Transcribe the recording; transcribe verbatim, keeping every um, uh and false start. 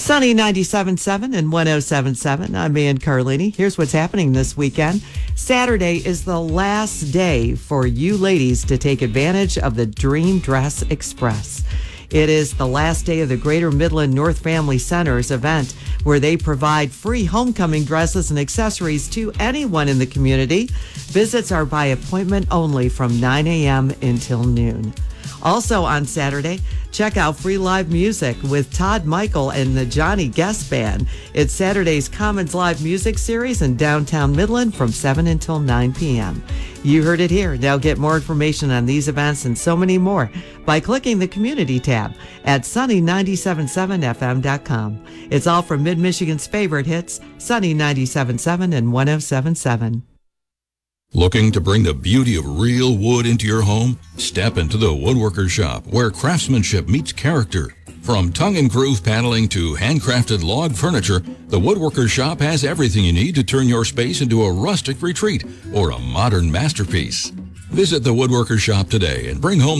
Sunny ninety-seven point seven and one oh seven point seven. I'm Ann Carlini. Here's what's happening this weekend. Saturday is the last day for you ladies to take advantage of the Dream Dress Express. It is the last day of the Greater Midland North Family Center's event, where they provide free homecoming dresses and accessories to anyone in the community. Visits are by appointment only from nine a.m. until noon. Also on Saturday, check out free live music with Todd Michael and the Johnny Guest Band. It's Saturday's Commons Live Music Series in downtown Midland from seven until nine p.m. You heard it here. Now get more information on these events and so many more by clicking the Community tab at sunny nine seven seven f m dot com. It's all from Mid-Michigan's favorite hits, Sunny ninety-seven point seven and one oh seven point seven. Looking to bring the beauty of real wood into your home? Step into the Woodworker's Shop, where craftsmanship meets character. From tongue and groove paneling to handcrafted log furniture, the Woodworker's Shop has everything you need to turn your space into a rustic retreat or a modern masterpiece. Visit the Woodworker's Shop today and bring home